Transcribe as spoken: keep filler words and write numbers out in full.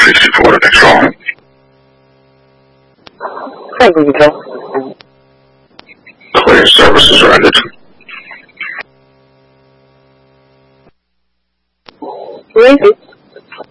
sixty-four to control. Thank you, control. Clear services rendered. Where is it?